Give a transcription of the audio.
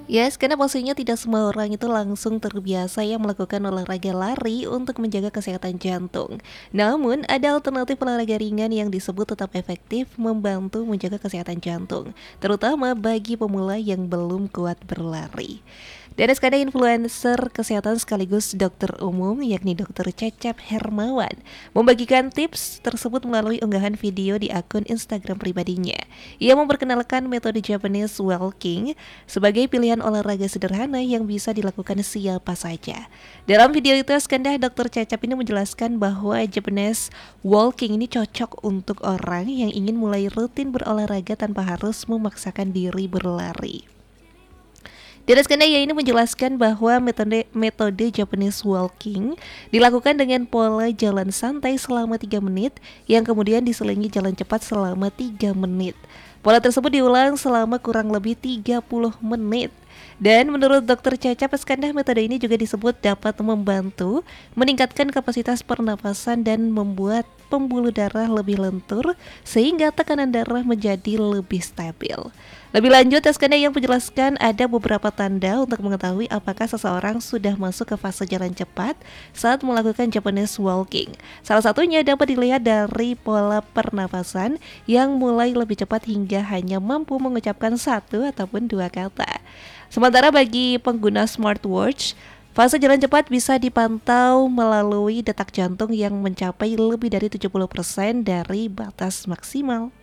Yes, karena pastinya tidak semua orang itu langsung terbiasa yang melakukan olahraga lari untuk menjaga kesehatan jantung. Namun, ada alternatif olahraga ringan yang disebut tetap efektif membantu menjaga kesehatan jantung, terutama bagi pemula yang belum kuat berlari. Dan sekarang influencer kesehatan sekaligus dokter umum yakni Dokter Cecep Hermawan membagikan tips tersebut melalui unggahan video di akun Instagram pribadinya. Ia memperkenalkan metode Japanese walking sebagai pilihan olahraga sederhana yang bisa dilakukan siapa saja. Dalam video itu, Skanda Dokter Cecep ini menjelaskan bahwa Japanese walking ini cocok untuk orang yang ingin mulai rutin berolahraga tanpa harus memaksakan diri berlari. Ia ini menjelaskan bahwa metode Japanese walking dilakukan dengan pola jalan santai selama 3 menit yang kemudian diselingi jalan cepat selama 3 menit. Pola tersebut diulang selama kurang lebih 30 menit. Dan menurut Dokter Caca Peskandah, metode ini juga disebut dapat membantu meningkatkan kapasitas pernapasan dan membuat pembuluh darah lebih lentur sehingga tekanan darah menjadi lebih stabil. Lebih lanjut, Peskandah yang menjelaskan ada beberapa tanda untuk mengetahui apakah seseorang sudah masuk ke fase jalan cepat saat melakukan Japanese walking. Salah satunya dapat dilihat dari pola pernapasan yang mulai lebih cepat hingga hanya mampu mengucapkan satu ataupun dua kata. Sementara bagi pengguna smartwatch, fase jalan cepat bisa dipantau melalui detak jantung yang mencapai lebih dari 70% dari batas maksimal.